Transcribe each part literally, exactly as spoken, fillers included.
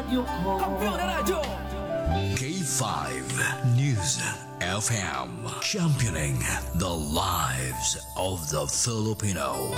yuko. Campione Radio K five News F M, championing the lives of the Filipino.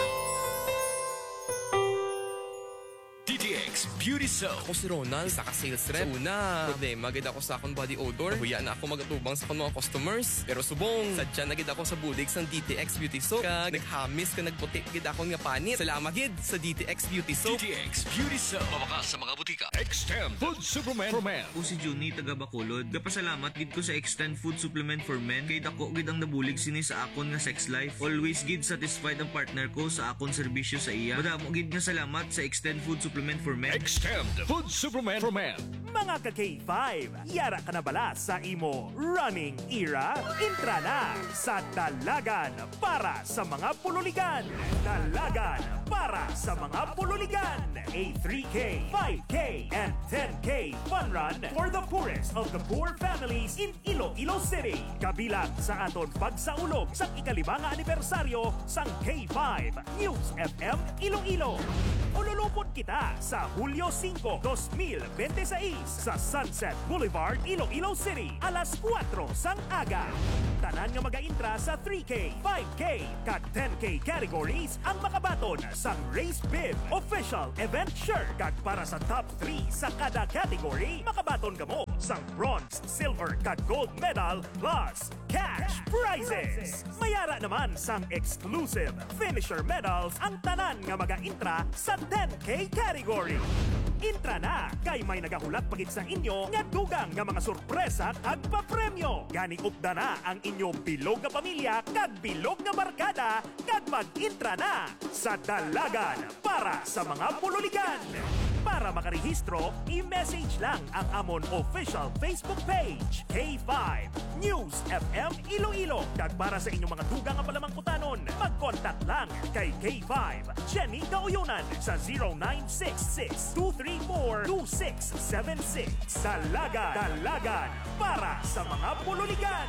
D T X Beauty Soap. Ako si Ronald, saka sales rep. Sa una, problema gid ako sa akong body odor. Huya na ako magatubang sa akong mga customers. Pero subong, sadya na gid ako sa bulig sang D T X Beauty Soap. Kag naghamis ka nagputi gid ako nga panit. Salamat gid sa D T X Beauty Soap. D T X Beauty Soap. Mabakas sa mga butika. Extend Food Supplement for Men. Ako si Juni, taga Bacolod. Gapasalamat gid ko sa Extend Food Supplement for Men. Kay dako gid ang nabulig sini sa akon nga sex life. Always gid satisfied ang partner ko sa akon serbisyo sa iya. Madamo gid nga salamat sa Extend Food Supplement for Men. Extend Food Supplement for Men. Mga ka-K five, yara ka na bala sa imo running era? Intra na sa Dalagan para sa mga pululigan. Dalagan para sa mga pululigan. A three K, five K, and ten K fun run for the poorest of the poor families in Iloilo City. Kabilang sa aton pagsaulog sa ikalimang anibersaryo sang K five News F M Iloilo. Ululupot kita sa Hulyo five, twenty twenty-six sa Sunset Boulevard, Iloilo City, alas kwatro sang aga. Tanan nga mag-intra sa three K, five K, kag ten K categories ang makabaton sang Race Bib Official Event Shirt. Kag para sa top three sa kada category, makabaton ka mo sang bronze, silver, kag gold medal plus cash prizes. Mayara naman sang exclusive finisher medals ang tanan nga mag-intra sa ten K category. Intra na kay may nagahulat pagit sa inyo nga dugang nga mga sorpresa kag papremyo. Gani upda na ang inyong bilog nga pamilya kag bilog nga barkada kag mag-intra na sa Dalagan para sa mga pululigan. Para makarehistro, i-message lang ang amon official Facebook page, K five News F M Iloilo. Kag para sa inyong mga dugang nga palamangkutanon, mag-contact lang kay K five Jenny Gaoyonan sa zero nine six six, two three four, two six seven six. Dalagan, Dalagan para sa mga pululigan.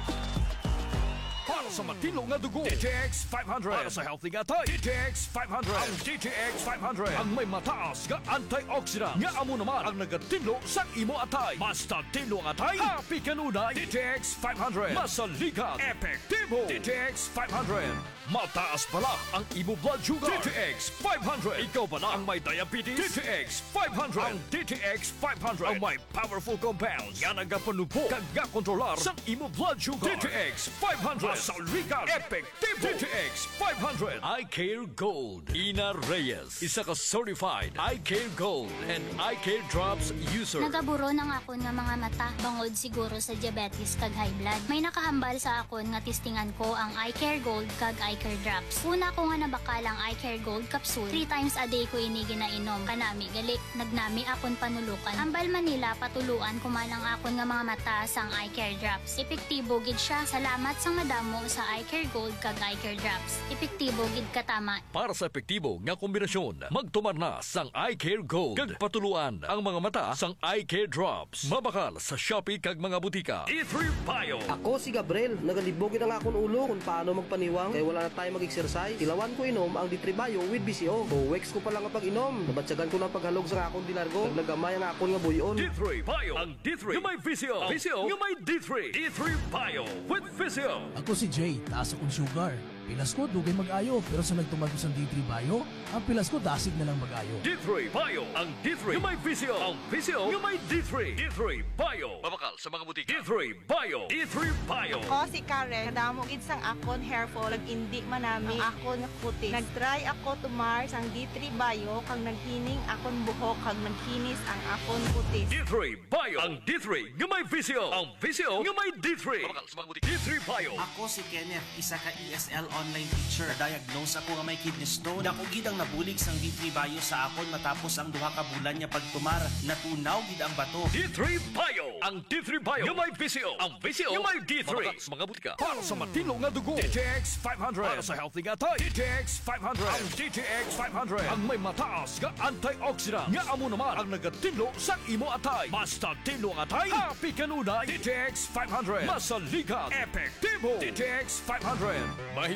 Para sa matino nga dugo, D T X five hundred. Para sa healthy nga tay, D T X five hundred. Ang D T X five hundred ang may mataas nga antioxidant nga amo naman ang nagatinlo sa imo atay. Basta tinlo ang atay, happy kanunay. D T X five hundred masaligan, epektibo. D T X five hundred mataas pala ang imo blood sugar. D T X five hundred. Ikaw pala ang may diabetes. D T X five hundred. Ang D T X five hundred ang may powerful compounds nga nagapanupo kag nga kontrolar sa imo blood sugar. D T X five hundred masaligan, epektibo. D T X five hundred. I Care Gold. Ina Reyes, isa ka certified I Care Gold and I Care Drops user. Nagaburo ng akon nga mga mata bangod siguro sa diabetes kag high blood. May nakahambal sa akon nga testingan ko ang I Care Gold kag I Care Drops. Una ko nga nabakalang I Care Gold capsule. Three times a day ko ini ginainom. Kanami gali, nagnami akon panulukan. Ambal Manila patuluan ko man ang akon nga mga mata sang I Care Drops. Epektibo gid siya. Salamat sang madamo sa I Care Gold kag I Care Drops. Epektibo gid katama. Para sa epektibo nga kombinasyon, magtumar na sang I Care Gold kag patuluan ang mga mata sang I Care Drops. Mabakal sa Shopee kag mga butika. E three Bio. Ako si Gabriel, nagalibogin ang akong ulo kung paano magpaniwang kaya wala na tayo mag-exercise. Tilawan ko inom ang D three Bio with B C O. O weeks ko pa lang ang pag-inom. Nabatsagan ko ng paghalog sa akong dinargo. Naglagamay ang akong nga buyon. D three Bio. Ang D three yung may V C O. V C O yung may D three. D three Bio with V C O. Ako si Jay, taas akong sugar. Pilas ko, dugay mag-ayo. Pero sa nagtumag ko sa D three Bio, ang pilas ko dasig na lang mag-ayo. D three Bio. Ang D three yung may V C O. Ang V C O yung may D three. D three Bio. Mabakal sa mga butika. D three Bio. D three Bio. Ako si Karen. Kadamo gid sang akon hair fall. Nag-indi manami ang akon nga kutis. Nag-try ako tumar sang D three Bio kang naghining akon buhok kang naghinis ang akon kutis. D three Bio. Ang D three yung may V C O. Ang V C O yung may D three. Mabakal sa mga butika. D three Bio. Ako si Kenneth, isa ka E S L online teacher. Diagnose ako nga may kidney stone. Dako gid ang nabulig sang D three Bio sa akon matapos ang duha ka bulan niya pagtumar. Natunaw gid ang bato. D three Bio. Ang D three Bio yung may V C O. Ang V C O yung may D three. Mabakal sa mga butika. Para sa matino nga dugo, D T X five hundred. Para sa healthy nga tay, D T X five hundred. Ang D T X five hundred ang may mataas nga antioxidant nga amo naman ang nagatinlo sa imo atay. Basta tinlo ang atay, happy kanunay. D T X five hundred masaligan, epektibo. D T X five hundred mahigit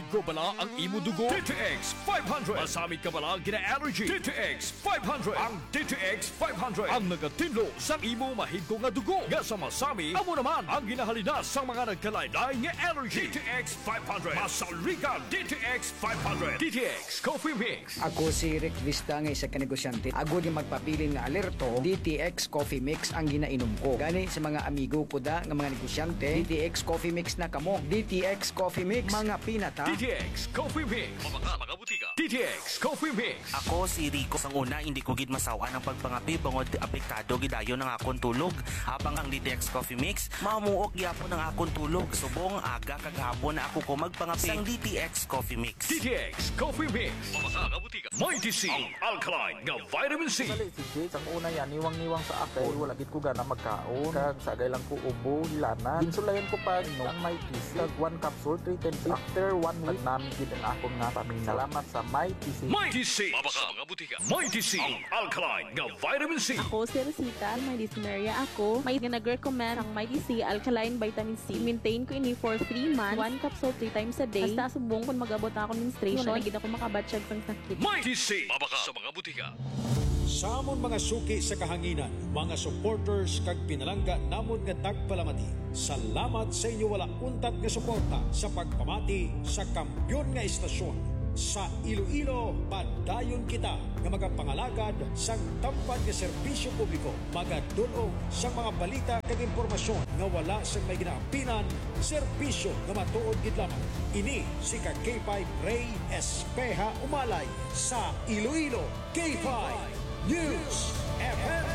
Mahigko bala ang imo dugo? D T X five hundred. Masamit ka bala gina-allergy? D T X five hundred. Ang D T X five hundred ang nagatinlo sa imo mahigko nga dugo. Nga sa masami, amo naman ang ginahalinas sa mga nagkalain-lain nga allergy. D T X five hundred. Masaligan D T X five hundred. D T X Coffee Mix. Ako si Rick Vista nga isa ka negosyante. Ako di magpapili nga alerto, D T X Coffee Mix ang ginainom ko. Gani sa mga amigo ko da nga mga negosyante, D T X Coffee Mix na kamo. D T X Coffee Mix, mga pinata. D T X Coffee Mix. Mga mga butika. D T X Coffee Mix. Ako si Rico. Sang una, hindi ko gid masawa ng pagpangapi bangod apektado gidayo ng akong tulog. Habang ang D T X Coffee Mix, mamuok gyapon ng akong tulog. Subong aga kagahapon na ako ko magpangapi sang D T X Coffee Mix. D T X Coffee Mix. Mga mga butika. Mighty C. Ang alkaline nga vitamin C. Dali si Jay, sang una yan, niwang-niwang sa akin. Wala gid ko gana magkaon. Kag sagay lang ko ubo, hilanan. Ginsulayan ko pa no, ang Mighty C. Kag one capsule, three times. After one week, namin gid ang akong nga paminaw. Salamat sa Mighty C. Mighty C. Mga mga butika. Mighty C. Ang alkaline nga vitamin C. Ako si Rosita, may dysmenorrhea ako. May nag-recommend ang Mighty C Alkaline Vitamin C. Maintain ko ini for three months. One capsule three times a day. Basta subong kung mag-abot na ako menstruation. Wala gid ako makabatsyag sang sakit. Mighty C. Mabaka sa mga butika. Sa amon mga suki sa kahanginan, mga supporters kag pinalangga namon nga tagpalamati. Salamat sa inyo wala untat nga suporta sa pagpamati sa kampyon nga istasyon. Sa Iloilo, padayon kita nga magapangalagad sang tampad nga serbisyo publiko. Magadulong sa mga balita kag impormasyon nga wala sa may ginaapinan, serbisyo nga matuod gid lamang. Ini si ka K five Ray Espeja Umalay sa Iloilo K five News F M.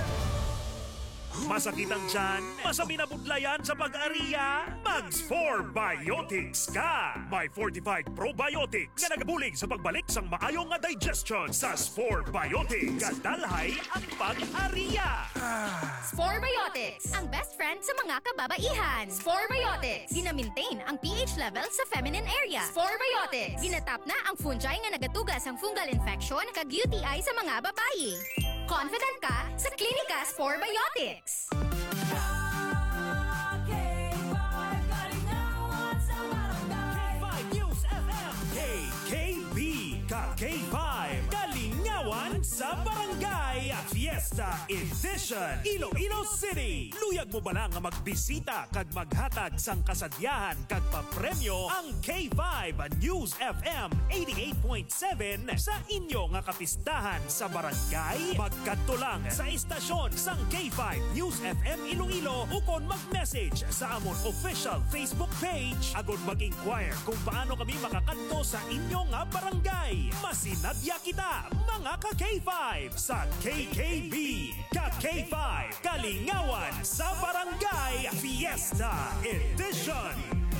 Masakit ang tiyan? Masami na budlayan sa pag-ariya? Mags four Biotics ka! May fortified probiotics nga nagabulig sa pagbalik sang maayong nga digestion sa four Biotics. Kadalhay ang pag-ariya! Spore Biotics, ang best friend sa mga kababaihan. Spore Biotics, gina-maintain ang pH level sa feminine area. Spore Biotics, ginatap na ang fungi nga nagatugas ang fungal infection kag U T I sa mga babayi. Confident ka sa Klinika Spore Biotics. K K B Ka K five Kalingawan sa Barangay Fiesta Edition Iloilo City. Luyag mo ba lang nga magbisita kag maghatag sang kasadyahan kag papremyo ang K five News F M eighty-eight point seven sa inyo nga kapistahan sa barangay? Magkadto lang sa istasyon sang K five News F M Iloilo ukon mag-message sa amon official Facebook page agod mag-inquire kung paano kami makakadto sa inyo nga barangay. Masinadya kita mga ka K five sa K K B Ka K five Kalingawan sa Barangay Fiesta Edition.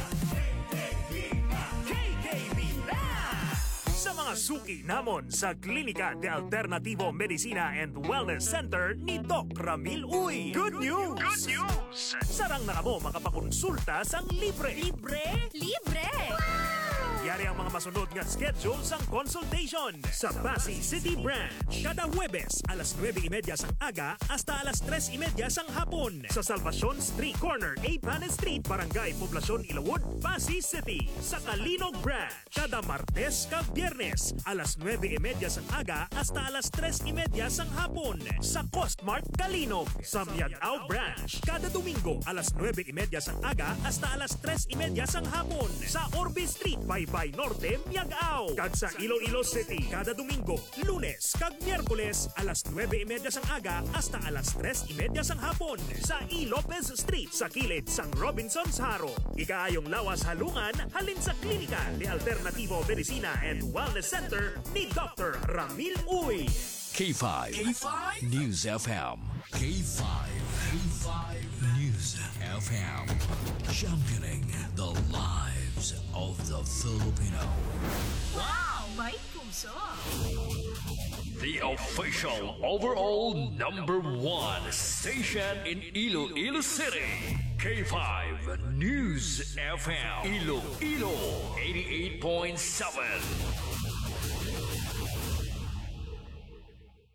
K K B na! Sa mga suki namon sa Klinika de Alternativo Medicina and Wellness Center ni Doc Ramil Uy. Good news! Good news! Sarang na kamo makapakonsulta sang libre. Libre? Libre! Yari ang mga masunod nga schedule sang consultation sa Pasig City Branch. Kada Huwebes, alas nueve y media sang aga hasta alas tres y media sang hapon. Sa Salvacion Street Corner, A. Panes Street, Barangay Poblacion, Ilawod, Pasig City. Sa Kalinog Branch, kada Martes kag Biyernes, alas nueve y media sang aga hasta alas tres y media sang hapon. Sa Costmart Kalinog. Sa Miagao Branch, kada Domingo, alas nueve y media sang aga hasta alas tres y media sang hapon. Sa Orbe Street, Baybay Norte, Miagao. Kag sa Iloilo City, kada Domingo, Lunes kag Miyerkules, alas nueve y media sang aga hasta alas tres y media sang hapon. Sa E. Lopez Street, sa kilid sang Robinson's Haro. Ikaayong lawas halungan, halin sa Klinika de Alternativo Medicina and Wellness Center ni Doctor Ramil Uy. K five. K five News F M. K five. K five News F M. Championing the lives of the Filipino. Wow! May puso! The official overall number one station in Iloilo City. K five News F M. Iloilo eighty-eight point seven.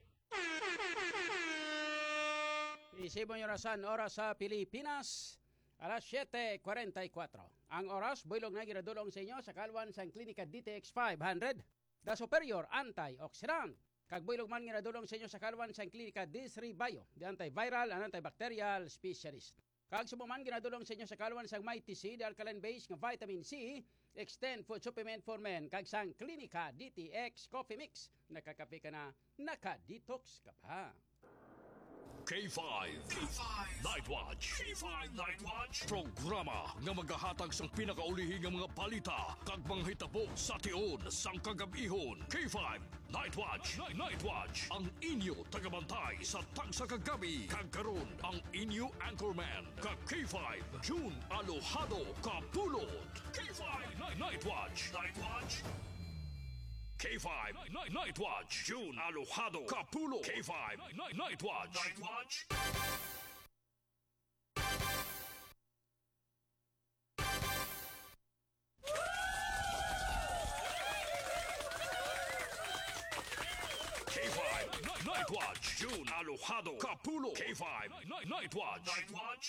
Isibong orasan, oras sa Pilipinas, Alas siyete forty-four. Ang oras, buylog na ginadulong sa inyo sa kalwan sa Klinika D T X five hundred, the superior antioxidant. Kag buylog man ginadulong sa inyo sa kalwan sa Klinika D three Bio, the antiviral and antibacterial specialist. Kag sumuman ginadulong sa inyo sa kalwan sa Mighty C, the alkaline base nga vitamin C, extend food supplement for men. Kag sang Klinika D T X Coffee Mix, nakakape ka na, naka-detox ka pa. K five. K five. Night Watch. K five Night Watch. Programa nga magahatag sang pinakaulihing nga mga balita kag mga hitabo sa tion sang kagabihon. K five Night Watch. Night, Night Watch. Ang inyo tagabantay sa tagsa kagabi kag karon ang inyo anchorman kag K five June Alojado Kapulot. K five Night, Night Watch. Night Watch. K five Night, Night Watch. June Alojado Kapulo. K five Night, Night Watch. Night Watch. K five Night, Night Watch. June Alojado Kapulo. K five Night, Night Watch. Night Watch.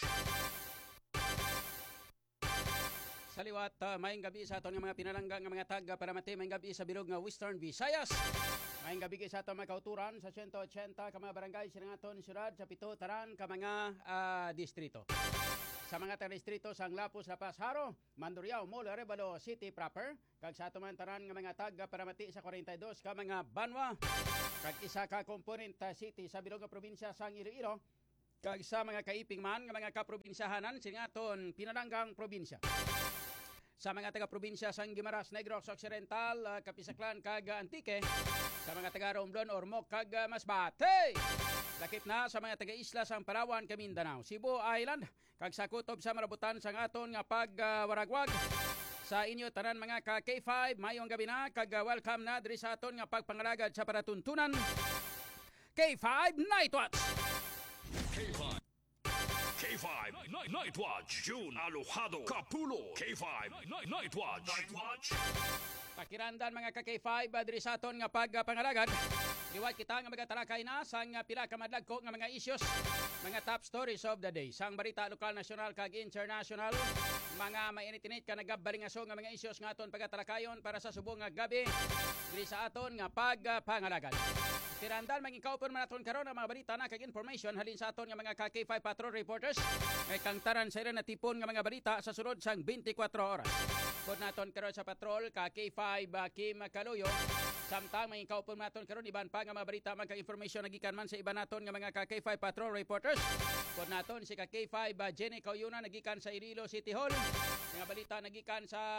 Sa liwat, uh, maying gabi sa aton nga mga pinalangga nga mga taga para mati, maying gabi sa bilog nga Western Visayas. Maying gabi sa aton mga kauturan sa one eighty ka mga barangay sa aton syudad sa pito taran ka mga uh, distrito. Sa mga taga-distrito sang Lapus, Lapas, Haro, Mandurriao, Molo, Arevalo City proper, kag sa aton man taran nga mga taga para mati sa forty-two ka mga Banwa, kag isa ka component uh, city sa bilog nga probinsya sang Iloilo, kag sa mga kaiping man nga mga kaprobinsyahanan sa aton pinalanggang probinsya. Sa mga taga-probinsya sang Guimaras, Negros Occidental, uh, Kapisaklan, kag Antique, sa mga taga-Romblon, Ormoc, kag uh, Masbate. Lakip na sa mga taga-isla sang Palawan, Mindanao, Cebu Island, kag sa kutob sa marabutan sang aton nga pagwaragwag. Uh, sa inyo tanan mga ka K five, mayong gabi na, kag uh, welcome na diri sa aton nga pagpangalagad sa paratuntunan. K five Night Watch. K five. K five Night, Night Watch. June Alojado Kapulo. K five Night, Night Watch. Night Watch. Pakirandan mga ka K five diri sa aton nga pagpangalagad. Diwat kita nga magatalakay na sang pila ka madlagko nga mga issues, mga top stories of the day. Sang balita lokal, nasyonal kag international, mga mainit-init ka nagabalingaso nga mga issues nga aton pagatalakayon para sa subong nga gabi diri sa aton nga pagpangalagad. Tirandal maging kaupon man aton karon ang mga balita na kag information halin sa aton nga mga K five patrol reporters. May kangtaran sa ira na tipon nga mga balita sa sunod sang twenty-four oras. Pod naton karon sa patrol ka K five uh, Kim Kaluyo. Samtang maging kaupon man aton karon iban pa nga mga balita man kag information nagikan man sa iban naton nga mga K five patrol reporters. Pod naton si K five uh, Jenny Cauyuna nagikan sa Iloilo City Hall. Nga balita nagikan sa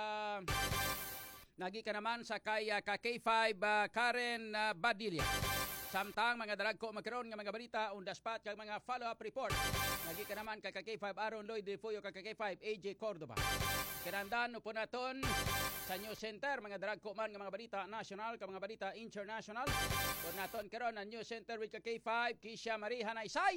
nagikan naman sa kay uh, K five uh, Karen uh, Badilla. Samtang mga dalagko magkaroon nga mga balita on the spot kag mga follow-up report. Nagika naman kay K five Aaron Lloyd Defuyo kag K five A J Cordoba. Kinandan upon naton sa News Center mga dalagko man nga mga balita national kag mga balita international. Upon naton karon ang News Center with K five Kisha Marie Hanaysay.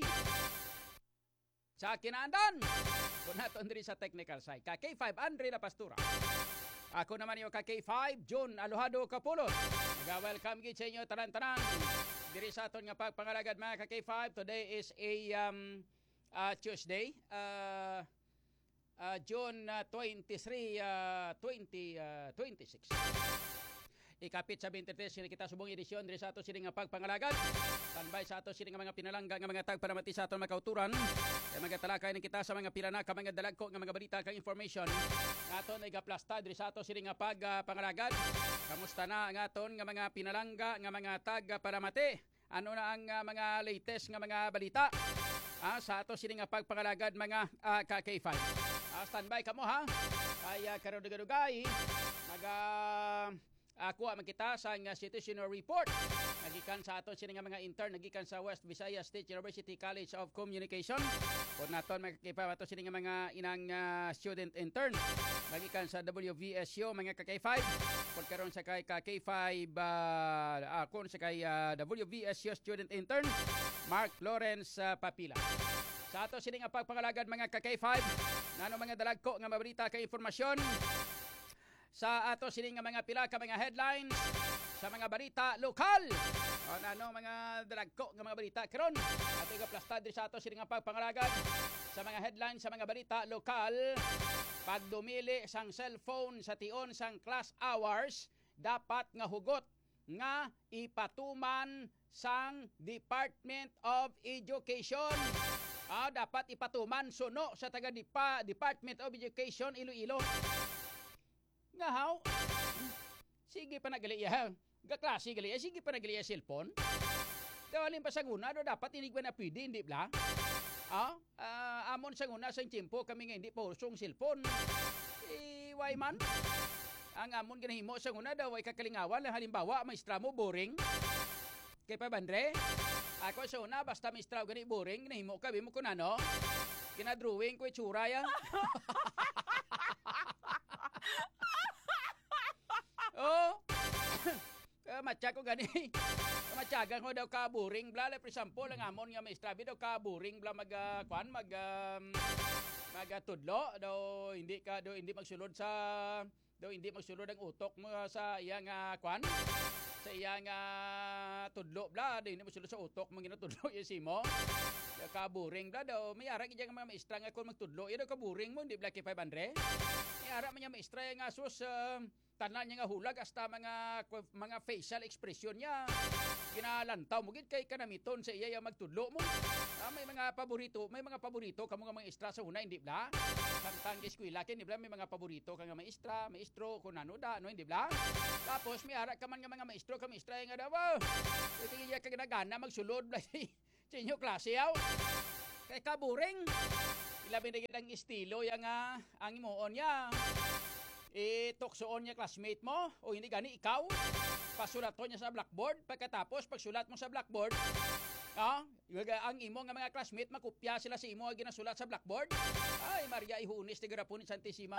Sa kinandan upon naton diri sa technical side K five Andre La Pastura. Ako naman yung K five June Alojado Kapulot. Nag-welcome gid sa inyo tanan-tanan diri sa aton nga pagpangalagad mga K five. Today is a um, uh, Tuesday, uh, uh, June uh, twenty-three, uh, twenty twenty-six. Ikapit sa twenty-three sini kita subong edisyon diri sa ato sini nga pagpangalagad. Tanbay sa ato sini nga mga pinalangga nga mga tagparamati sa aton mga kauturan. Kay magatalakay na kita sa mga pilana ka mga dalagko nga mga balita kag information. Aton ay gaplasta diri sa ato sini nga pagpangalagad. Kamusta na ang aton nga mga pinalangga nga mga tagparamati? Ano na ang uh, mga latest nga mga balita? Ah, sa ato sini nga pagpangalagad mga uh, K five. Ah, standby kamo ha. Ay uh, karon dugay maga ako uh, makita sa nga situational report. Nagikan sa aton sini nga mga intern nagikan sa West Visayas State University College of Communication. Pod naton magkipa ato sini nga mga inang uh, student intern. Nagikan sa W V S U mga K five. Pod karon sa kay K five uh, ako sa kay uh, W V S U student intern Mark Lawrence uh, Papila. Sa ato sini nga pagpangalagad mga K five, nano mga dalagko nga mabalita kay informasyon. Sa ato sini nga mga pila ka mga headlines sa mga balita lokal Ano ano mga dalagko nga mga balita karon. Ato nga plastad diri sa ato sini nga pagpangalagan sa mga headlines sa mga balita lokal. Pagdumili sang cellphone sa tion sang class hours dapat nga hugot nga ipatuman sang Department of Education. Ah, dapat ipatuman suno sa taga Dipa, Department of Education Iloilo. Nga how? Sige pa nagali ya. Gaklase gali, sige pa nagali ya cellphone. Dawalin pa sa nguna, do dapat inigwa na pwede, hindi bla? Ah, uh, amon sa nguna sa tiempo kami nga hindi pa usong cellphone. Eh, why man? Ang amon ginahimo sa nguna daw ay kakalingawan. Halimbawa, maestra mo boring. Kay pa bandre? Ako sa una, basta maestra gani boring, ginahimo ka, bimo ko na no? Kinadrawing ko itsura yan. Oh! Matya ko gani. Matyagan ko daw ka boring bla. For example, ang amon nga maestra daw ka boring bla mag uh, kwan mag um, magatudlo daw hindi ka daw hindi magsulod sa daw hindi magsulod ang utok mo sa iyang uh, kwan sa iyang uh, tudlo bla daw hindi magsulod sa utok mo ginatudlo yung simo. Daw ka boring bla daw may ara gyud mga maestra nga kon magtudlo ida ka boring mo hindi bla kay five hundred. May ara man yung maestra nga sus uh, tanan niya nga hulag hasta mga mga facial expression niya ginalantaw mo gid kay kanamiton sa iya yung magtudlo mo. Ah, may mga paborito may mga paborito kamo nga mga maestra sa una hindi bla samtang eskwela kin hindi bla may mga paborito ka nga maestra maestro kun ano da no hindi bla tapos may ara ka man nga mga maestro ka maestra nga daw ito iya ka ginagana magsulod bla sa inyo klase yaw kay kaburing ilabi na gid ang estilo yang uh, ang imuon niya. Eh, tuksoon niya classmate mo o hindi gani ikaw pasulat niya sa blackboard pagkatapos pagsulat mo sa blackboard ah, ang imo nga mga classmate makopya sila sa imo nga ginasulat sa blackboard ay Maria ihunis ti garapon ni Santissima.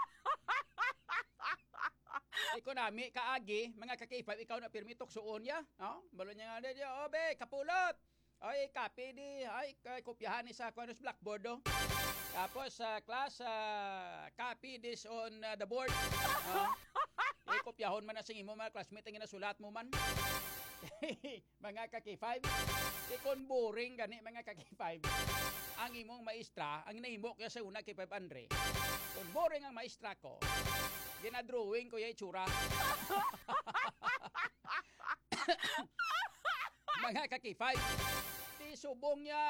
Economy kaagi mga ka K five ikaw na pirmi tuksoon niya ah, balo niya nga di obe kapulot ay copy di ay kopyahan ni sa kuno sa blackboard do. Tapos sa uh, class, uh, copy this on uh, the board. Uh, eh, kopyahon man na sa imo mga classmate ang ginasulat mo man. Mga ka K five. Eh, kung boring gani mga ka K five. Ang imong maestra, ang nahimo kaya sa una K five Andre. Kung boring ang maestra ko, ginadrawing ko yung itsura. Mga ka K five. Di subong niya...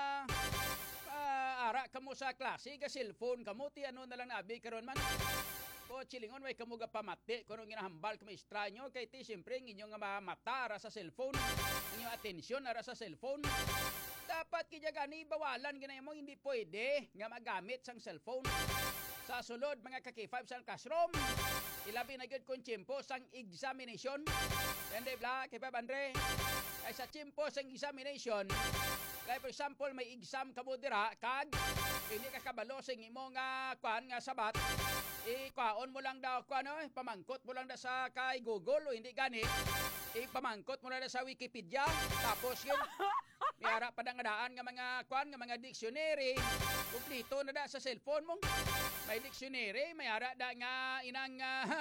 Uh, ara kamo sa klase ka cellphone kamo ti ano na lang nabi karon man o chilingon way kamo ga pamati kuno ginahambal ka maestra nyo kay ti siyempre inyo nga mata ara sa cellphone inyo atensyon ara sa cellphone dapat kidya gani bawalan ginay mo hindi pwede nga magamit sang cellphone sa sulod mga ka K five sa classroom ilabi na gyud kun tiempo sang examination hindi bla K five Andre kay sa tiempo sang examination. Like for example, may exam ka mo dira, kag, hindi ka kabalo sa imo nga, kwan, nga sabat, ikwaon mo lang daw, kwan, no? Pamangkot mo lang da sa kay Google, o hindi gani, ipamangkot mo lang da sa Wikipedia, tapos yun, may harap pa nga daan nga mga, kwan, nga mga dictionary, kumplito na da sa cellphone mo, may dictionary, may harap da nga, inang, uh,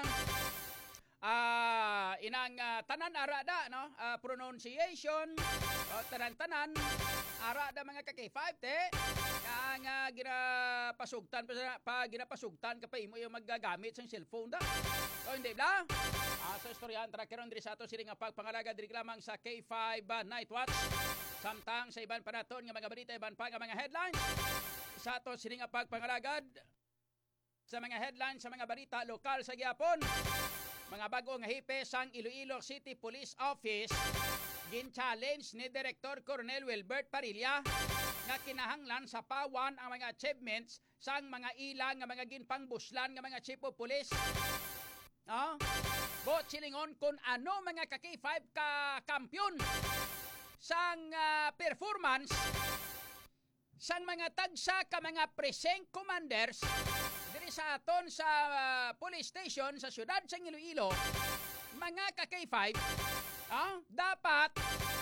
Ah, uh, inang uh, tanan ara da no uh, pronunciation uh, tanan-tanan ara da mga ka K five te ang uh, ginapasugtan pa, pa ginapasugtan ka pa imo yung magagamit sa cellphone da o hindi bla uh, sa istoryahan tra karon diri sa ato sini nga pagpangalaga diri lamang sa K five uh, Night Watch samtang sa iban pa naton nga mga balita iban pa nga mga headlines sa ato sini nga pagpangalagad sa mga headlines sa mga balita lokal sa gihapon. Mga bagong hipe sang Iloilo City Police Office gin-challenge ni Director Colonel Wilbert Parilla nga kinahanglan sa pawan ang mga achievements sang mga ilang nga mga ginpangbuslan nga mga chief of police. No? Bo chilingon kung ano mga ka K five ka kampiyon sang uh, performance sang mga tagsa ka mga precinct commanders diri sa aton sa uh, police station sa siyudad sa Iloilo, mga ka K five, ah, dapat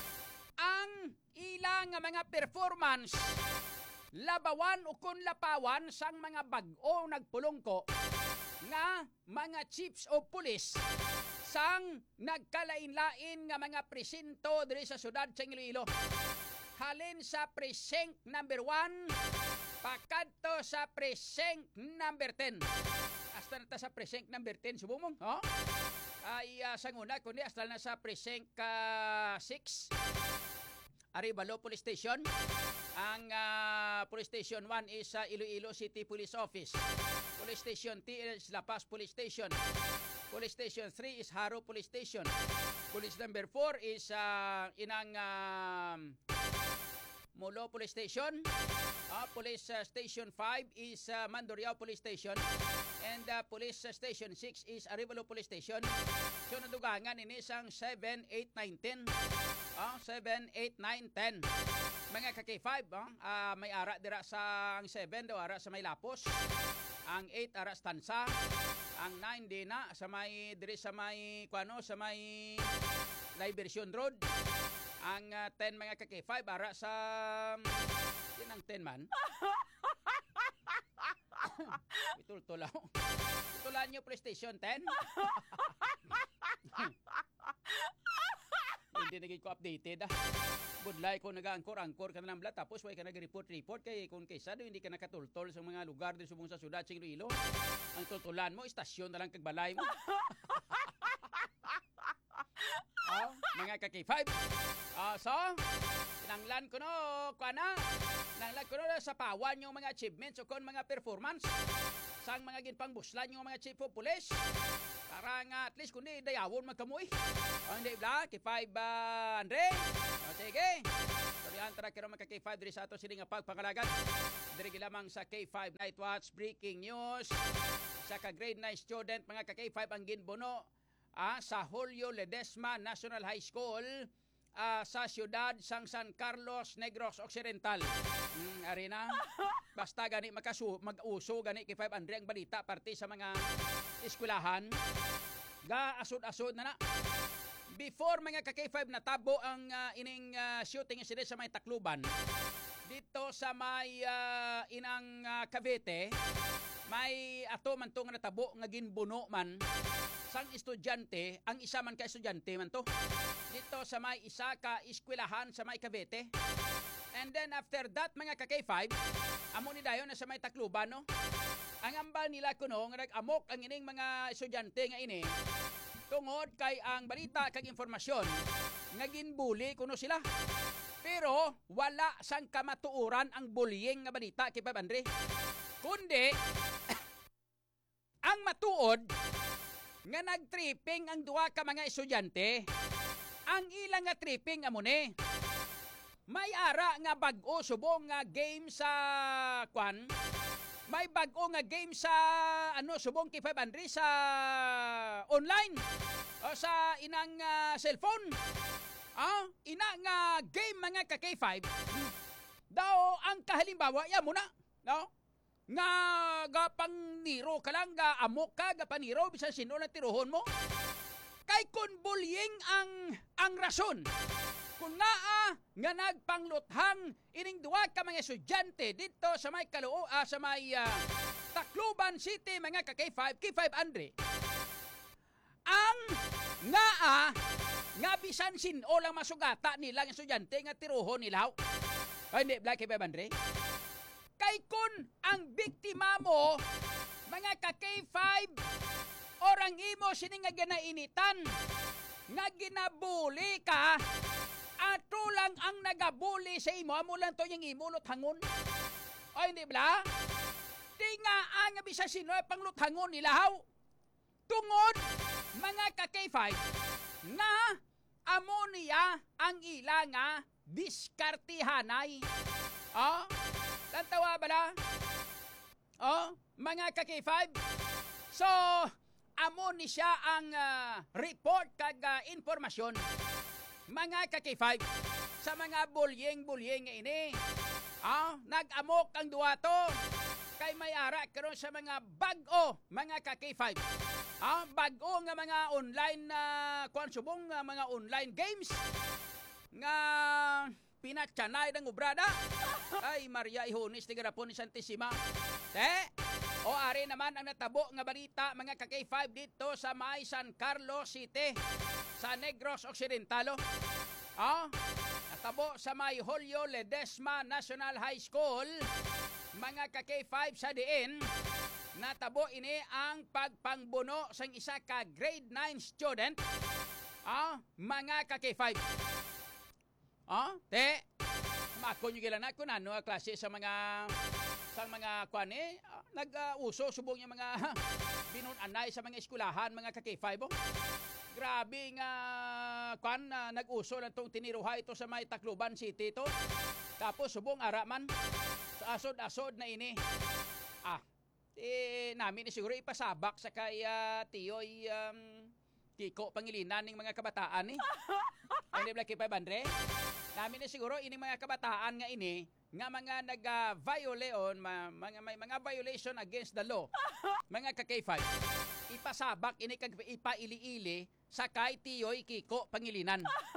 ang ilang mga performance labawan o kun lapawan sang mga bag-o nagpulong ko nga mga chiefs of police sang nagkalain-lain nga mga presinto diri sa syudad sa Iloilo. Halin sa precinct number one, pakadto sa precinct number ten. Hasta na ta sa precinct number ten, subong mo, oh? Ay uh, sanguna kundi hasta na sa precinct uh, six. Arevalo Police Station. Ang uh, Police Station one is uh, Iloilo City Police Office. Police Station two is La Paz Police Station. Police Station three is Haro Police Station. Police number four is uh, inang uh, Molo Police Station. Uh, Police uh, Station five is uh, Mandurriao Police Station. And uh, Police uh, Station six is Arevalo Police Station. So nadugangan ini sang seven, eight, nine, ten. Uh, seven, eight, nine, ten. Mga ka-K five, uh, uh, may ara dira sa ang seven daw ara sa may Lapos. Ang eight ara sa Tansa. Ang nine di na sa may diri sa may kuano sa may Liberation Road. Ang uh, ten mga ka-K five ara sa din ang ten man. Itultulaw. Itulan nyo PlayStation ten. Hindi naging ko updated ah. Budlay ko nag-angkor-angkor ka na lang tapos way ka nag-report-report kay kung kaysa do hindi ka nakatultol sa mga lugar din subong sa syudad sa Iloilo. Ang tultulan mo, istasyon na lang kagbalay mo. Oh, mga ka-K five. Ah, so, pinanglan ko no, kuana. Pinanglan ko no sa pawan yung mga achievements o kon mga performance. Sang mga ginpangbuslan yung mga chief of police. Para nga at least kundi dayawon magkamoy. O hindi bla, K five uh, Andre. O sige. Sabihan tara kiro mga K five diri sa ato sini nga pagpangalagan. Diri lamang sa K five Night Watch Breaking News. Sa ka grade nine student mga ka K five ang ginbuno ah, sa Julio Ledesma National High School ah, sa siyudad sang San Carlos Negros Occidental. Hmm, arena. Basta gani makasu mag-uso gani K five Andre ang balita parte sa mga eskwelahan. Ga asod-asod na na. Before mga ka K five natabo ang uh, ining uh, shooting incident sa may Tacloban. Dito sa may uh, inang uh, Cavite, may ato man to nga natabo nga ginbuno man sang estudyante, ang isa man ka estudyante man to. Dito sa may isa ka eskwelahan sa may Cavite. And then after that mga ka K five, amo ni dayon na sa may Tacloban no. Ang ambal nila kuno nga nag-amok ang ining mga estudyante nga ini tungod kay ang balita kag informasyon nga ginbuli kuno sila. Pero wala sang kamatuoran ang bullying nga balita kay Pab Andre. Kundi ang matuod nga nagtripping ang duha ka mga estudyante. Ang ilang nga tripping amo ni may ara nga bag-o subong nga game sa kwan. May bag-o nga game sa ano subong K five Andre sa online o sa inang uh, cellphone. Ah, ina nga game mga ka K five. Daw ang kahalimbawa ya mo na, no? Nga gapang niro ka lang ga amok ka gapaniro bisan sino na tiruhon mo. Kay kun bullying ang ang rason. Kung nga ah, nga nagpangluthang ining duwa ka mga estudyante dito sa may Kaloo, ah, sa may uh, Tacloban City mga ka K five, K five Andre. Ang nga ah, nga bisan sino lang masugata nilang estudyante nga tiruhon nilaw. Ay hindi, Black K five Andre. Kay kun ang biktima mo mga ka K five orang imo sini nga ginainitan nga ginabuli ka. Ato lang ang nagabuli sa imo, amo lang to yung imo luthangon. O hindi bla? Di nga ang bisa sino ay pangluthangon nilahaw. Tungod, mga ka K five, nga amo niya ang ila nga diskartihanay. O? Tantawa bala? O? Mga ka K five? So, amo ni siya ang uh, report kag uh, informasyon. Mga ka K five, sa mga bullying-bullying nga ini, ah, nag-amok ang duwa to, kay may ara karon sa mga bag-o, mga ka K five. Ah, bag-o nga mga online na uh, konsubong nga mga online games, nga pinatsanay ng ubrada. Ay, Maria Ihonis, tigarapon ni Santissima. Te, O ari naman ang natabo nga balita mga ka-K five dito sa may San Carlos City sa Negros Occidentalo. Oh, natabo sa may Julio Ledesma National High School mga ka-K five sa diin. Natabo ini ang pagpangbuno sa isa ka grade nine student. Ah, mga ka-K five. Ah, te. Mako nyo gilan ako na no klase sa mga sa mga kwan eh, ah, nag-uso subong yung mga binunanay sa mga eskulahan mga ka-K five. Oh. Grabe nga kwan na nag-uso na itong tiniruha ito sa may Tacloban City ito. Tapos subong araman sa asod-asod na ini. Ah, eh, namin eh, siguro ipasabak sa kay uh, Tiyoy um, Kiko Pangilinan ng mga kabataan eh. Ano yung K five Andre? Namin na siguro ining mga kabataan nga ini nga mga nag-violate ma, mga may mga violation against the law. Mga ka-K five. Ipasabak ini kag ipaili-ili sa kay Tiyoy Kiko Pangilinan.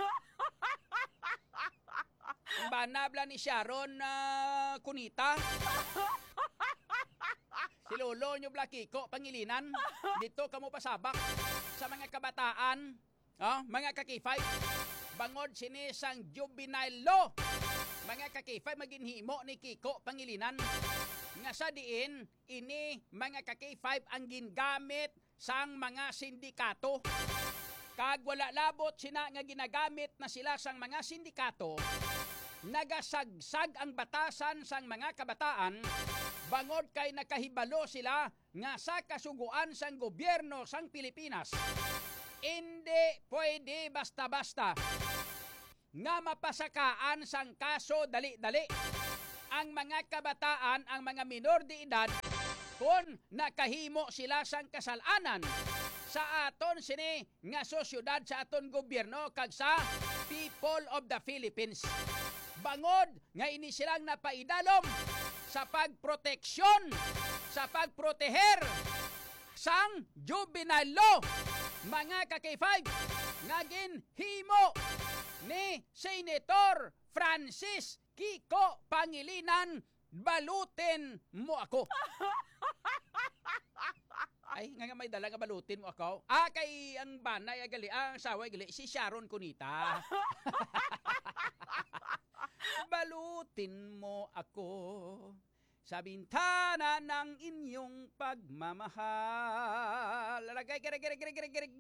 Banabla ni Sharon uh, Kunita. Si Lolo nyo Bla Kiko Pangilinan. Dito kamo pasabak sa mga kabataan, oh, mga ka-K five. Bangod sinisang juvenile law. Mga ka-K five maginhimo ni Kiko Pangilinan. Nga sa diin, ini mga ka-K five ang gingamit sang mga sindikato. Kag wala labot sina nga ginagamit na sila sang mga sindikato. Nagasagsag ang batasan sang mga kabataan. Bangod kay nakahibalo sila nga sa kasuguan sang gobyerno sang Pilipinas. Hindi pwede basta-basta nga mapasakaan sang kaso dali-dali ang mga kabataan, ang mga minor de edad kung nakahimo sila sang kasalanan sa aton sini nga sosyudad, sa aton gobyerno kag sa people of the Philippines. Bangod nga ini silang napaidalom sa pagproteksyon, sa pagproteher sang juvenile law. Mga ka-K five, ngagin himo ni Senator Francis Kiko Pangilinan, balutin mo ako. Ay, nga nga may dala nga balutin mo ako. Ah, kay ang banay agali, ang saway gali, si Sharon Kunita. Balutin mo ako sa bintana ng inyong pagmamahal. Lalagay, gare, gare, gare, gare, gare.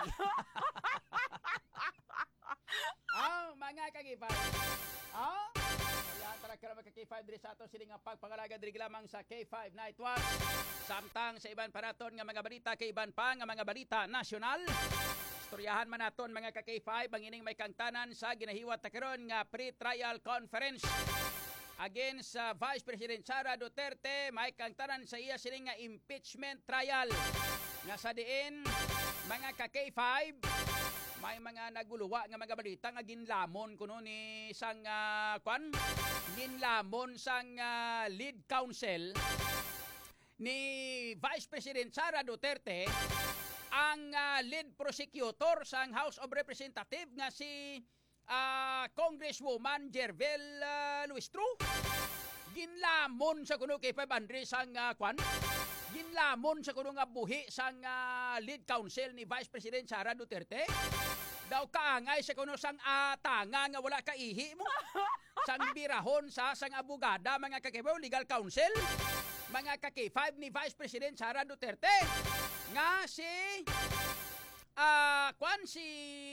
Ang mga ka-K five. Ah? Kaya tara ka naman ka-K five diri sa ato sila nga pagpangalaga diri lamang sa K five Night Watch. Samtang sa iban paraton nga mga balita kay iban pa nga mga balita nasyonal. Istoryahan man naton mga ka-K five ang ining may kangtanan sa ginahiwat ta karon nga pre-trial conference against sa uh, Vice President Sara Duterte. May kangtanan sa iya sila nga impeachment trial. Nga sa diin, mga ka-K five, may mga naguluwa nga mga balita nga ginlamon kuno ni sang uh, kwan, ginlamon sang uh, lead counsel ni Vice President Sara Duterte ang uh, lead prosecutor sang House of Representatives nga si Uh, Congresswoman Jervel uh, Luistro. Ginlamon sa kuno kay K five Andre sang uh, kwan. Ginlamon sa kuno nga buhi sang uh, lead counsel ni Vice President Sara Duterte. Daw kaangay sa kuno sang uh, tanga nga wala ka ihi mo. Sang birahon sa sang abogada mga ka-K five legal counsel. Mga ka-K five ni Vice President Sara Duterte. Nga si uh, kwan si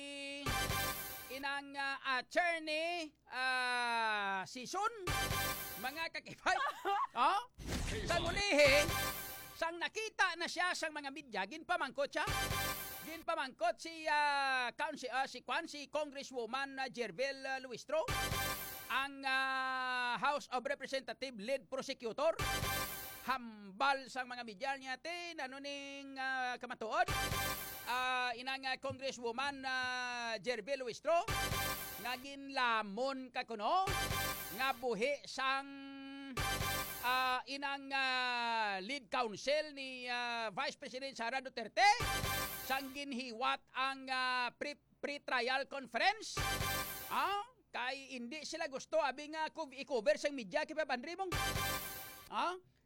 inang uh, attorney uh, Sison, mga ka-K five. Oh? Sang ulihi, sang nakita na siya sang mga media, ginpamangkot siya. Ginpamangkot si uh, counsel, uh, si Kwan, si Congresswoman uh, Jervel uh, Luistro, ang uh, House of Representative lead prosecutor. Hambal sang mga media niya tin ano ning uh, kamatuod. Uh, inang uh, Congresswoman uh, Jervel Luistro nga ginlamon ka kuno nga buhi sang uh, inang uh, lead counsel ni uh, Vice President Sara Duterte sang ginhiwat ang uh, pre- pre-trial conference. Ah, kay hindi sila gusto abi nga i-cover sang media kay Papandri mong. Ah,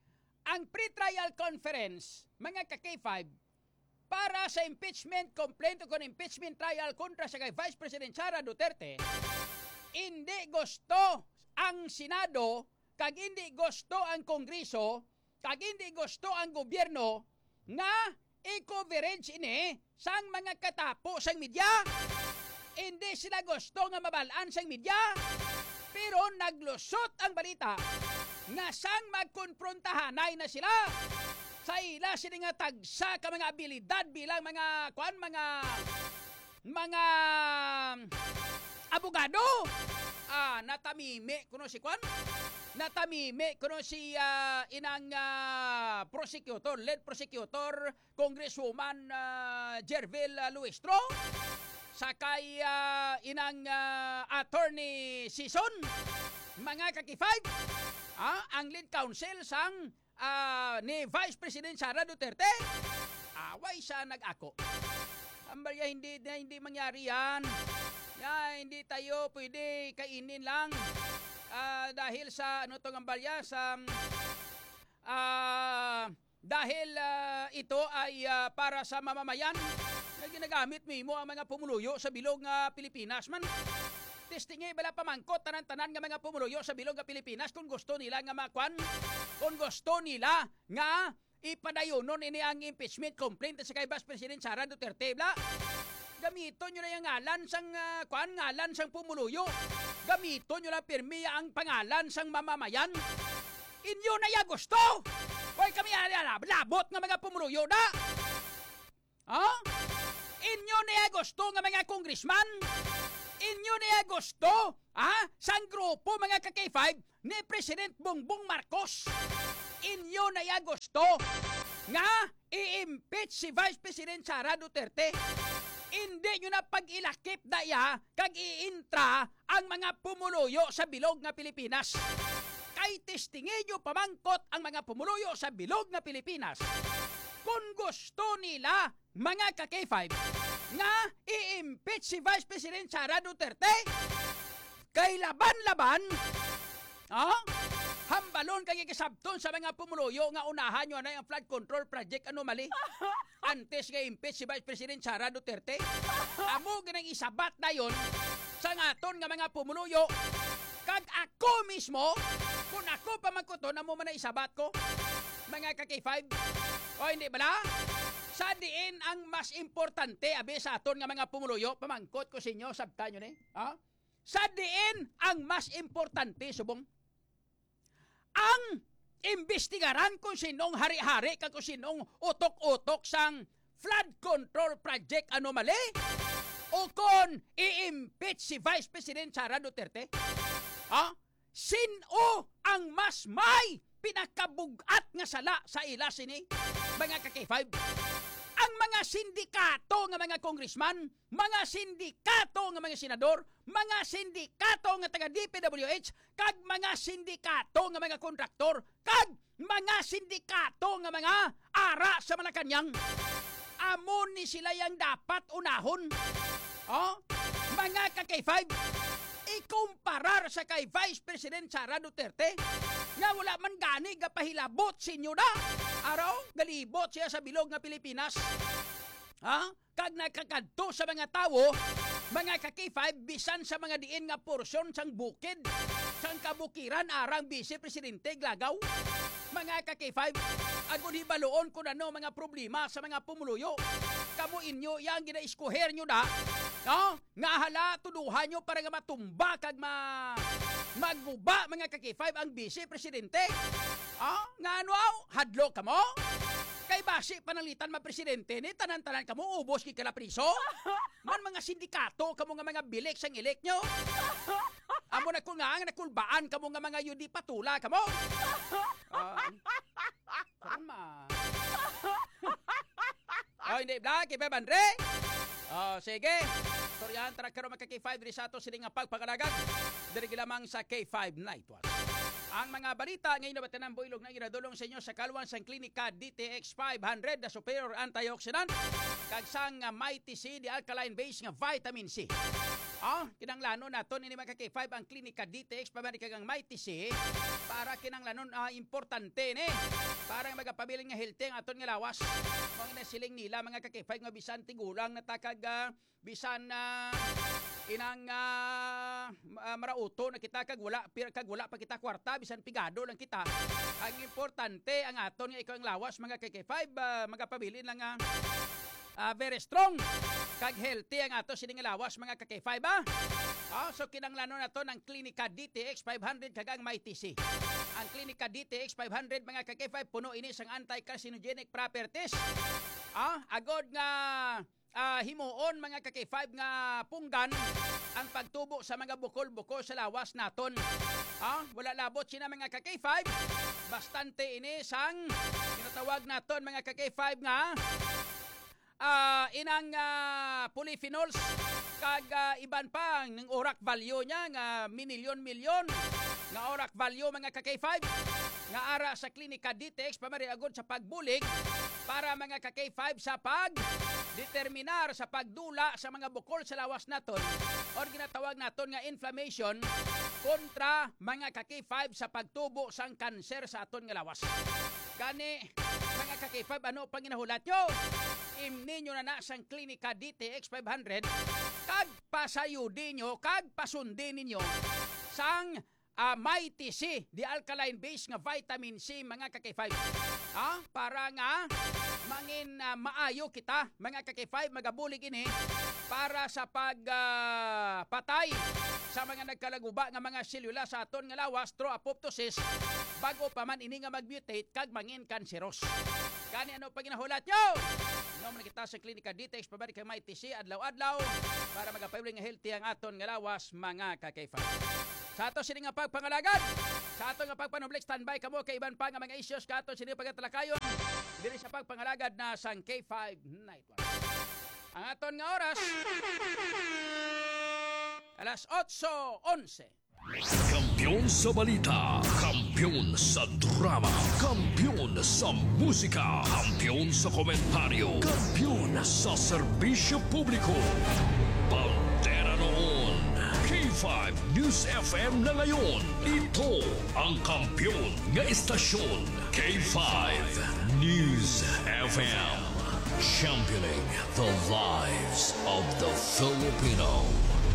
ang pre-trial conference, mga ka-K five, para sa impeachment complaint o kung impeachment trial kontra sa kay Vice President Sara Duterte, hindi gusto ang Senado, kag hindi gusto ang Kongreso, kag hindi gusto ang gobyerno nga i-coverage ini sang mga katapo sang media. Hindi sila gusto nga mabalaan sang media, pero naglusot ang balita nga sang magkonfrontahanay na sila sa ila sila nga tagsa ka mga abilidad bilang mga kuan mga mga abogado. Ah, natamimi kuno si kuan natamimi kuno si uh, inang uh, prosecutor, lead prosecutor, Congresswoman uh, Jervil uh, Luistro, sakay uh, inang uh, attorney Sison, mga kakifag, ah, ang lead counsel sang uh, ni Vice President Sara Duterte. Away siya nag-ako. Ambalya, hindi na hindi mangyari yan. Ya, hindi tayo pwede kainin lang. Uh, dahil sa ano tong ambalya sa uh, dahil uh, ito ay uh, para sa mamamayan na ginagamit mo ang mga pumuluyo sa bilog nga uh, Pilipinas man. Testingi bala pamangkot tanan-tanan nga mga pumuluyo sa bilog nga Pilipinas kung gusto nila nga makwan, kung gusto nila nga ipadayonon ini ang impeachment complaint sa kay Vice President Sara Duterte. Bla, gamito nyo na yung ngalan sang uh, kwan, ngalan sang pumuluyo. Gamito nyo na pirmiya ang pangalan sang mamamayan. Inyo na ya gusto. Hoy kami labot nga mga pumuluyo na. Ha? Inyo na ya gusto nga mga congressman. Inyo na ya gusto, ha? Sang grupo mga ka-K five ni President Bongbong Marcos. Inyo na ya gusto nga i-impeach si Vice President Sara Duterte. Hindi nyo na pag-ilakip daya kag iintra ang mga pumuluyo sa bilog nga Pilipinas. Kay testingin nyo pamangkot ang mga pumuluyo sa bilog nga Pilipinas. Kung gusto nila, mga ka-K five, nga i-impeach si Vice President Sara Duterte, kay laban-laban, ah, hambalon kay kisabton sa mga pumuluyo nga unahan nyo na yung flood control project anomaly. Antes nga impeach si Vice President Sara Duterte, amo ganang isabat na yon sa ngaton nga mga pumuluyo. Kag ako mismo, kung ako pa magkuton, amo man na isabat ko, mga ka-K five. O hindi bala? Sa diin ang mas importante, abe sa aton nga mga pumuluyo, pamangkot ko sa inyo, sabta nyo ni. Ha? Sa diin ang mas importante, subong, ang imbestigaran kung sinong hari-hari kag kung sinong utok-utok sang flood control project anomaly o kung i-impeach si Vice President Sara Duterte. Ha? Sino ang mas may pinakabugat nga sala sa ila sini, mga ka-K five? Ang mga sindikato nga mga congressman, mga sindikato nga mga senador, mga sindikato nga taga D P W H, kag mga sindikato nga mga kontraktor, kag mga sindikato nga mga ara sa Malacanang. Amon ni sila yang dapat unahon. Oh, mga ka-K five, ikumparar sa kay Vice President Sara Duterte nga wala man gani gapahilabot sinyo na. Araw, galibot siya sa bilog nga Pilipinas. Ha? Kag nakakadto sa mga tawo, mga ka-K five, bisan sa mga diin nga porsyon sang bukid, sang kabukiran arang Vice Presidente glagaw. Mga ka-K five, agud hibaloon kung ano mga problema sa mga pumuluyo. Kamu inyo yang gina-iskuher nyo na, no? Nga hala, tuduhan nyo para nga matumba kag ma... magguba, mga ka-K five, ang Vice Presidente. Ah, nga ano, hadlo ka mo? Kay basi panalitan ma presidente ni tanan-tanan kamo ubos ki kala priso. Man mga sindikato kamo nga mga bilik sang elek nyo. Amo na kung nga nga nakulbaan kamo nga mga yudi patula kamo. Ah, karon ma. Oh, hindi bla kay Andre. Oh, sige. Storyahan tara karon mga K five diri sa ato sini nga pagpangalagan. Diri lamang sa K five Night Watch. Ang mga balita ngayon na batanan boilog na ginadulong sa inyo sa kalwan sang klinika D T X five hundred, the superior antioxidant, kag sang uh, Mighty C, the alkaline base nga vitamin C. Ah, kinanglano naton ini mga K five ang klinika D T X five hundred kag ang Mighty C para kinanglanon uh, importante ni para magapabilin nga healthy ang aton nga lawas. Mao na siling nila mga kakifay nga bisan tigulang natakag uh, bisan na uh, inang uh, uh, marauto na kita kag wala pir kag wala pa kita kwarta bisan pigado lang kita. Ang importante ang aton nga ikaw ang lawas mga kakifay uh, magapabilin lang nga uh, very strong kag healthy ang ato sining lawas mga kakifay ba? Oh, so kinanglanon nato ng Clinica D T X five hundred kag ang Mighty C. Ang Clinica D T X five hundred mga kakifay puno ini sang anti-carcinogenic properties. Ah, agod nga uh, himuon mga kakifay nga punggan ang pagtubo sa mga bukol-bukol sa lawas naton. Ah, wala labot sina mga kakifay. Bastante ini sang tinatawag naton mga kakifay nga uh, inang uh, polyphenols kag uh, iban pa ng orak value niya nga minilyon-milyon nga orak value mga ka-K five nga ara sa Clinica D T X pamariagod sa pagbulig para mga ka-K five sa pag determinar sa pagdula sa mga bukol sa lawas naton or ginatawag naton nga inflammation kontra mga ka-K five sa pagtubo sang kanser sa aton nga lawas. Gani mga ka-K five ano pang ginahulat nyo? Imni nyo na na sang Clinica D T X five hundred kag pasayudi nyo kag pasundi ninyo sang uh, Mighty C, the alkaline base nga vitamin C mga ka-K five. Ah, para nga mangin uh, maayo kita mga ka-K five magabulig ini para sa pag uh, patay sa mga nagkalaguba nga mga selula sa aton nga lawas through apoptosis bago pa man ini nga magmutate kag mangin kanseros. Kani ano pag ginahulat nyo? Nom na kita sa Clinica D T X pabalik kay Mighty C adlaw-adlaw para magapayuling nga healthy ang aton nga lawas mga ka-K five. Sa ato sini nga pagpangalagad, sa ato nga pagpanublik standby kamo kay iban pa nga mga issues ka ato sini pagatalakayon diri sa pagpangalagad na sang K five Night Watch. Ang aton nga oras alas otso onse. Kampiyon sa balita, kampiyon sa drama, kampiyon sa musika, kampiyon sa komentaryo, kampiyon sa serbisyo publiko. Pantera noon, K five News F M na ngayon. Ito ang kampiyon nga istasyon, K five News F M. Championing the lives of the Filipino.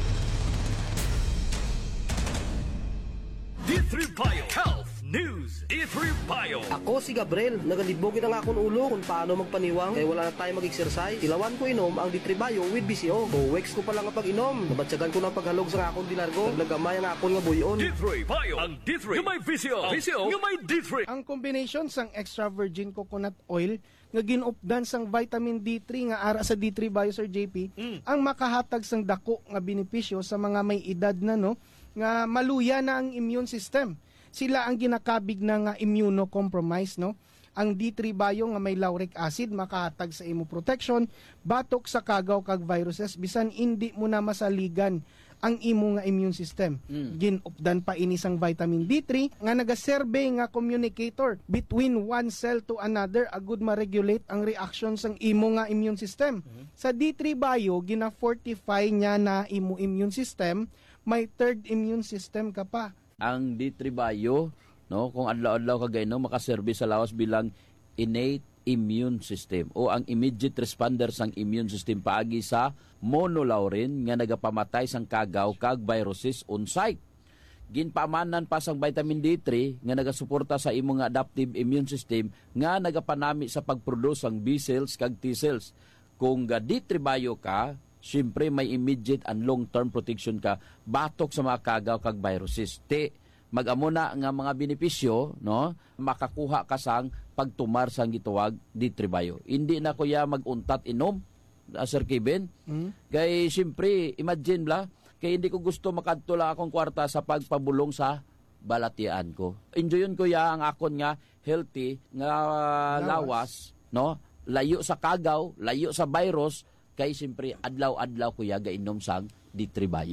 D three Bio Health News. D three Bio. Ako si Gabriel, nagalibogin ang akong ulo kung paano magpaniwang kaya wala na tayo mag-exercise. Tilawan ko inom ang D three Bio with B C O. O weeks ko pa lang ang pag-inom. Nabatsagan ko ng paghalog sa akong dilargo. Naglagamay ang akong nga buyon. D three Bio. Ang D three nga may B C O. B C O nga may D three. Ang combination sang extra virgin coconut oil nga ginupdan sang vitamin D three nga ara sa D three Bio Sir J P mm. ang makahatag sang dako nga benepisyo sa mga may edad na no nga maluya na ang immune system. Sila ang ginakabig na nga immunocompromised no. Ang D three Bio nga may lauric acid makahatag sa imo protection batok sa kagaw kag viruses bisan hindi mo na masaligan ang imo nga immune system. Mm. Ginupdan pa ini sang vitamin D three nga nagaserbe nga communicator between one cell to another agud ma-regulate ang reaction sang imo nga immune system. Mm. Sa D three Bio gina-fortify niya na imo immune system, may third immune system ka pa. Ang D three Bio, no, kung adlaw-adlaw ka gayno makaserbe sa lawas bilang innate immune system o ang immediate responder sang immune system paagi sa monolaurin nga nagapamatay sang kagaw kag viruses on site. Ginpamanan pa sang vitamin D three nga nagasuporta sa imong adaptive immune system nga nagapanami sa pagproduce sang B cells kag T cells. Kung ga D three Bio ka, siyempre may immediate and long-term protection ka batok sa mga kagaw kag viruses. Te mag-amo na nga mga benepisyo, no, makakuha ka sang pagtumar sang gituwag D three Bio. Hindi na kuya mag-untat inom, uh, Sir Kevin. Mm. Kay siyempre, imagine bla, kay hindi ko gusto makadto lang akong kwarta sa pagpabulong sa balatian ko. Enjoyon ko ya ang akon nga healthy nga lawas, lawas no, layo sa kagaw, layo sa virus, kay siyempre adlaw-adlaw kuya gainom sang D three Bio.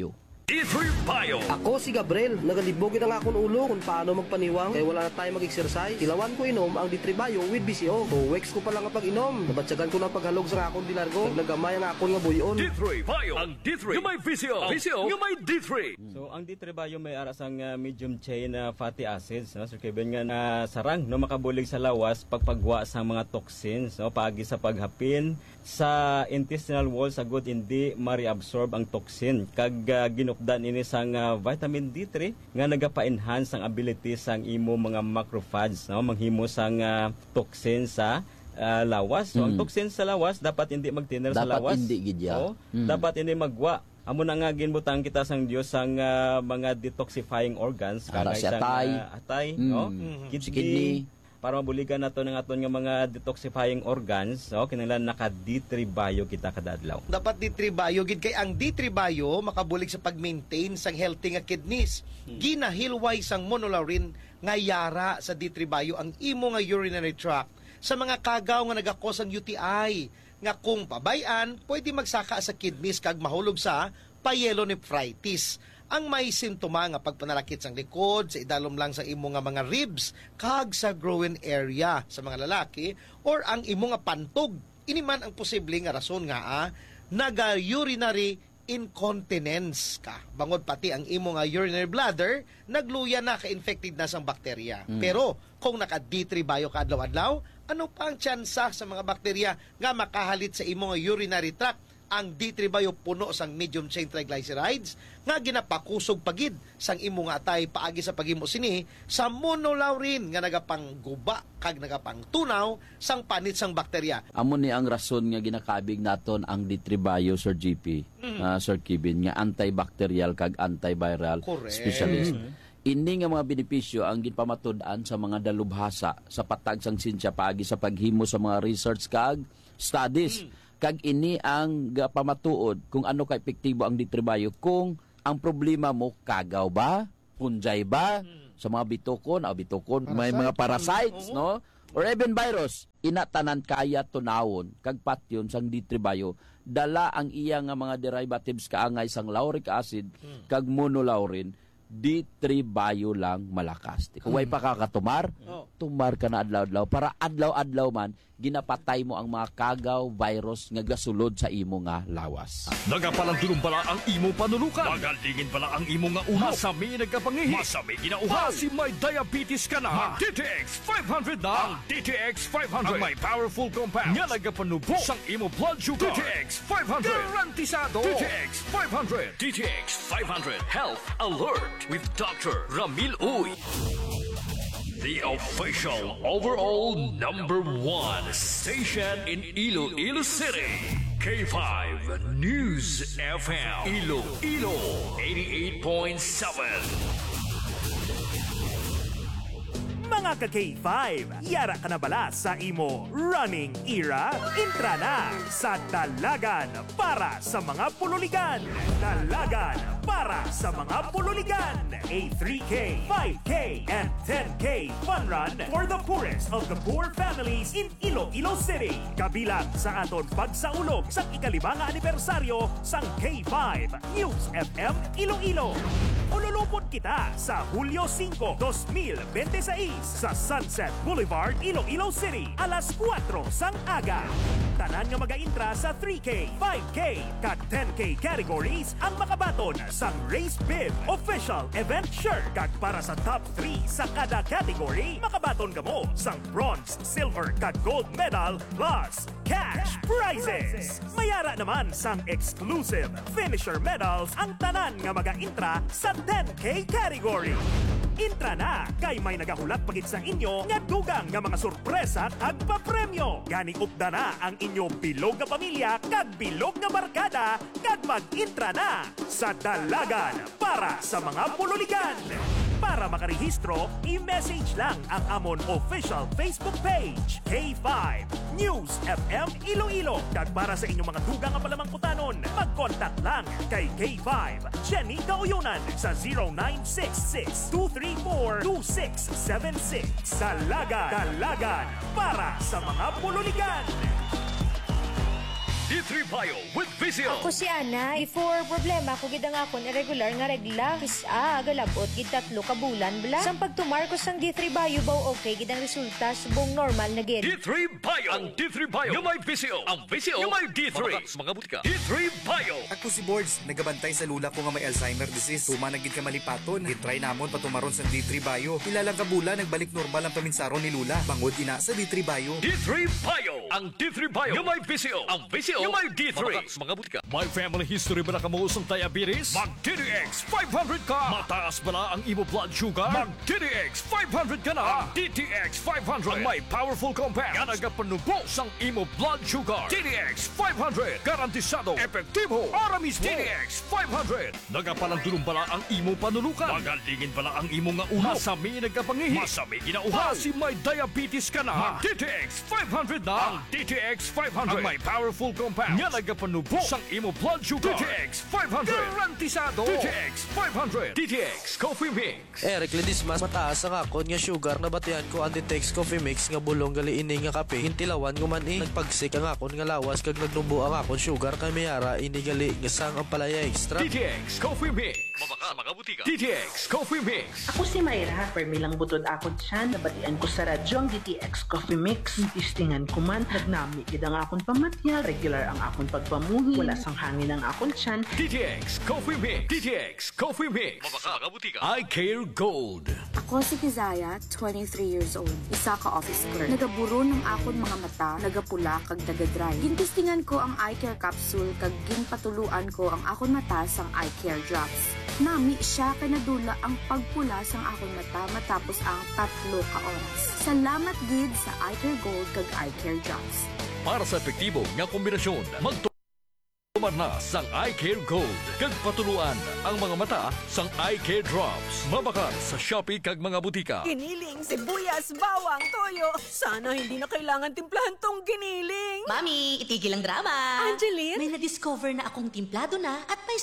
D three Bio. Ako si Gabriel, nagalibogin ang akong ulo kung paano magpaniwang kaya wala na tayo mag-exercise. Tilawan ko inom ang D three Bio with B C O. So weeks ko pa lang ang pag-inom. Nabatsagan ko na paghalog sa akong dilargo. Nagnagamay ang akong nga buyon. D three Bio. Ang D three yung may V C O. V C O yung may D three. So ang D three Bio may aras ang uh, medium chain na uh, fatty acids, no? Sir Kevin, nga na sarang no makabulig sa lawas pagpagwa sa mga toxins, no, paagi sa paghapin sa intestinal wall sa good hindi ma-reabsorb ang toxin kag uh, ginukdan ini sang uh, vitamin D three nga nagapa-enhance ang ability sang imo mga macrophages, no, manghimo sang uh, toxin sa uh, lawas. So mm. ang toxin sa lawas dapat hindi magtiner sa lawas. Dapat hindi gidya. So, mm. dapat hindi magwa. Amo na nga ginbutang kita sang Dios sang uh, mga detoxifying organs kagay sang atay, uh, atay mm. no, mm. kidney, kidney para mabuligan nato ng aton nga mga detoxifying organs, no, kinahanglan naka D three Bio kita kada adlaw. Dapat D three Bio gid kay ang D three Bio makabulig sa pag-maintain sang healthy nga kidneys. Hmm. Ginahilway sang monolaurin nga yara sa D three Bio ang imo nga urinary tract sa mga kagaw nga nagakos ang U T I nga kung pabayan pwede magsaka sa kidneys kag mahulog sa pyelonephritis. Ang may simptoma nga pagpanalakit sang likod, sa idalom lang sa imo nga mga ribs, kag sa groin area sa mga lalaki, or ang imo nga pantog. Ini man ang posible nga rason nga ah, naga-urinary incontinence ka. Bangod pati ang imo nga urinary bladder, nagluya na ka-infected na sang bakterya. Mm. Pero kung naka D three Bio ka adlaw-adlaw, ano pa ang tsansa sa mga bakterya nga makahalit sa imo nga urinary tract? Ang D three Bio puno sang medium chain triglycerides nga ginapakusog pagid sang imo nga atay paagi sa paghimo sini sa monolaurin nga nagapangguba kag nagapangtunaw sang panit sang bakterya. Amo ni ang rason nga ginakabig naton ang D three Bio, Sir G P, mm. uh, Sir Kevin, nga antibacterial kag antiviral Correct. specialist. Mm. Ini nga mga benepisyo ang ginpamatud-an sa mga dalubhasa sa patag sang sinsya paagi sa paghimo sa mga research kag studies. Mm. Kag ini ang pamatuod kung ano ka epektibo ang D three Bio kung ang problema mo kagaw ba, punjay ba, hmm. sa mga bitokon, o bitokon, Parasite. May mga parasites, hmm. no? Or even virus, inatanan kaya tunawon kag patyon sang D three Bio dala ang iya nga mga derivatives kaangay sang lauric acid hmm. kag monolaurin. D three Bio lang malakas. Kung way pa kakatumar, oh. tumar ka na adlaw-adlaw para adlaw-adlaw man ginapatay mo ang mga kagaw, virus nga gasulod sa imo nga lawas. Nagapalang pala ang imo panulukan. Nagalingin pala ang imo nga ulo. Masami nagkapangihi. Masami ginauha. Si may diabetes ka na. D T X five hundred na. Ang D T X five hundred. Ang may powerful compounds. Nga nagapanubo sang imo blood sugar. D T X five hundred. Garantisado. D T X five hundred. D T X five hundred. Health Alert with Doctor Ramil Uy. The official overall number one station in Iloilo City. K five News F M. Iloilo eighty-eight point seven. Mga ka-K five, yara ka na bala sa imo running era? Intra na sa Dalagan para sa mga pululigan. Dalagan para sa mga pululigan. A three K, five K, and ten K fun run for the poorest of the poor families in Iloilo City. Kabilang sa aton pagsaulog sa ikalimang anibersaryo sang K five News F M Iloilo. Ululupot kita sa Hulyo five, twenty twenty-six sa Sunset Boulevard, Iloilo City, alas kwatro sang aga. Tanan nga mag-intra sa three K, five K, kag ten K categories ang makabaton sang Race Bib Official Event Shirt. Kag para sa top three sa kada category, makabaton ka mo sang bronze, silver, kag gold medal plus cash prizes. Mayara naman sang exclusive finisher medals ang tanan nga mag-intra sa ten K category. Intra na kay may nagahulat pagit sa inyo nga dugang nga mga sorpresa kag papremyo. Gani upda na ang inyo bilog nga pamilya kag bilog nga barkada kag mag-intra na sa Dalagan para sa mga pululigan. Para makarehistro, i-message lang ang amon official Facebook page, K five News F M Iloilo. Kag para sa inyong mga dugang nga palamangkutanon, mag-contact lang kay K five Jenny Gauyunan sa zero nine six six, two three four, two six seven six. Dalagan, Dalagan para sa mga pululigan. D three Bio with Vizio. Ako si Ana. Before problema ko gid ang akon irregular nga regla. Kisa galabot gid tatlo ka bulan bla. Sang pagtumar ko sang D three Bio baw okay gid ang resulta subong normal na gid. D three Bio. Ang D three Bio. Yung may Vizio. Ang Vizio. Yung may D three. Mga butika. D three Bio. Ako si Boards. Nagabantay sa lula ko nga may Alzheimer disease. Tuma na gid ka malipaton. Gitry namon patumaron sa D three Bio. Ilalang ka bulan nagbalik normal ang paminsaron ni lula. Bangod ina sa D three Bio. D three Bio. Ang D three Bio. Yung may Vizio. Ang Vizio. Yung may D three. Mga butika. May family history ba na kamuusong diabetes? Mag-D D X five hundred ka. Mataas ba na ang imo blood sugar? Mag-D D X five hundred ka na. Ang D T X five hundred. Ang may powerful compound. Nga nagapanubo sang imo blood sugar. D D X five hundred. Garantisado. Epektibo. Para mismo. D D X five hundred. Nagapalandulong bala ang imo panulukan. Magalingin bala ang imo nga ulo. Masami nagapangihi. Masami ginauhaw. Kasi may diabetes ka na. Mag-D T X five hundred na. Ang D T X five hundred. Ang may powerful compound. Nga nagapanubo sang imo blood sugar. D T X five hundred. Garantisado. D T X five hundred. D T X Coffee Mix. Eric Ledismas, mataas ang akon nga sugar na batian ko ang D T X Coffee Mix nga bulong gali ini nga kape. Hintilawan ko man eh. Nagpagsik ang akon nga lawas kag nagnumbo ang akon sugar kay mayara ini gali nga sang ang palaya extra. D T X Coffee Mix. Mabaka mga butika. D T X Coffee Mix. Ako si Mayra. Permi lang butod akon siya. Nabatian ko sa radyo ang D T X Coffee Mix. Tistingan ko man. Nagnami gid ang akon pamatyal. Regular ang akon pagpamuhi. Wala sang hangin ang akon siyan. D T X Coffee Mix. D T X Coffee Mix. Mabaka mga butika. I Care Gold. Ako si Kizaya, twenty-three years old. Isa ka office clerk. Nagaburo ng akon mga mata, nagapula kag nagadry. Gintistingan ko ang eye care capsule kag ginpatuluan ko ang akon mata sang eye care drops. Nami siya kay nadula ang pagpula sang akon mata matapos ang tatlo ka oras. Salamat gid sa Eye Care Gold kag Eye Care Drops. Para sa epektibo nga kombinasyon, magto Tumar na sang Eye Care Gold. Kag patuluan ang mga mata sang Eye Care Drops. Mabakal sa Shopee kag mga butika. Giniling, sibuyas, bawang, toyo. Sana hindi na kailangan timplahan tong giniling. Mami, itigil ang drama. Angeline? May na-discover na akong timplado na at may